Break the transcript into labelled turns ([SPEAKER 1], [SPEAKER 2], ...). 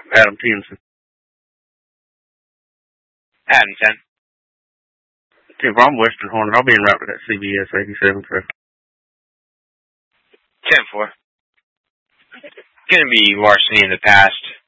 [SPEAKER 1] Adam Peterson.
[SPEAKER 2] Adam 10.
[SPEAKER 1] If I'm Western Hornet, I'll be en route to that CBS 87 truck.
[SPEAKER 2] 10-4. Gonna be larceny in the past.